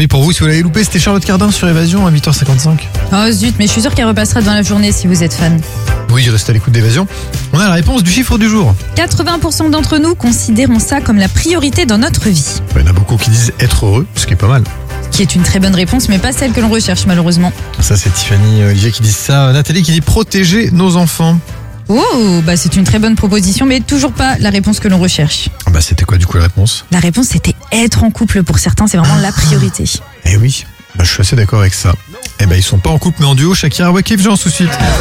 Mais pour vous, si vous l'avez loupé, c'était Charlotte Cardin sur Évasion à 8h55. Oh zut, mais je suis sûre qu'elle repassera dans la journée si vous êtes fan. Oui, restez à l'écoute d'Évasion. On a la réponse du chiffre du jour. 80% d'entre nous considérons ça comme la priorité dans notre vie. Il y en a beaucoup qui disent être heureux, ce qui est pas mal. Qui est une très bonne réponse, mais pas celle que l'on recherche malheureusement. Ça, c'est Tiffany Olivier qui dit ça. Nathalie qui dit protéger nos enfants. Oh, bah c'est une très bonne proposition, mais toujours pas la réponse que l'on recherche. Ah bah, c'était quoi du coup la réponse? La réponse c'était être en couple pour certains, c'est vraiment la priorité. Eh oui, bah, je suis assez d'accord avec ça. Eh ben, ils sont pas en couple mais en duo, Shakira, Wakif, Jean, tout de suite.